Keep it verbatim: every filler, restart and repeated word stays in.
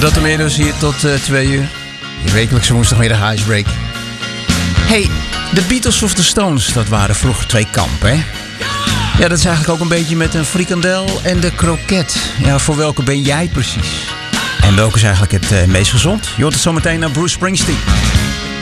Dat er meer dus hier tot uh, twee uur. Je wekelijkse woensdagmiddag Icebreak. Hey, de Beatles of the Stones, dat waren vroeger twee kampen, hè? Ja, dat is eigenlijk ook een beetje met een frikandel en de kroket. Ja, voor welke ben jij precies? En welke is eigenlijk het uh, meest gezond? Je hoort het zo meteen naar Bruce Springsteen.